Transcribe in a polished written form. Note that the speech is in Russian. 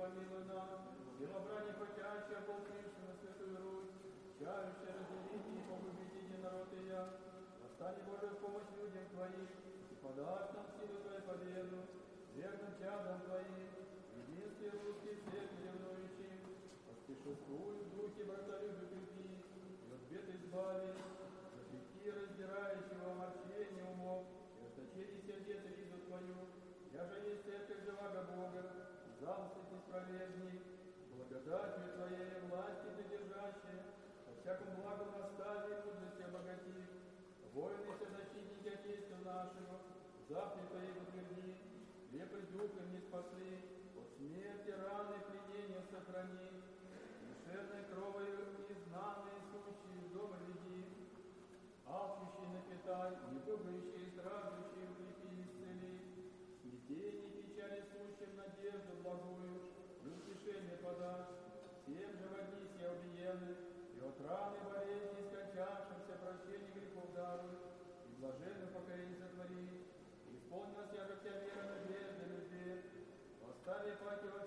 помилуй нас, и во брани хотящий, ополчивший на святую Русь, чающий разделить и погубить един народ и я. Восстань, Боже, в помощь людям Твоим, и подашь нам силу Твою победу, верным чадом Твоим, единстве русский церкви ревнующим, поспешествуй в духе братолюбию крепи, и от бед избави, запрети раздирающего морщение умов, и ожесточение сердец виду Твою, я же есть церковь живаго Бога, и замыслит исправежний, благодатью Твоей власти задержащая, по всякому благу настави и мудрости обогати, воины все защитники Отечества нашего, завтра Твоей утверди, крепость духом не спасли, от смерти, раны, пленения сохрани, душевной кровью изгнанные сущие из дома веди, алчущие напитай, недугающие и страждущие укрепи и исцели, смятение, печали сущим, надежду благую, и утешение подашь, всем же в одни все убиены, и от раны болезни скончавшимся прощение грехов даруй, и блаженным покорение сотвори, и исполнилась я же вся вера, надежда, любви, постави пати во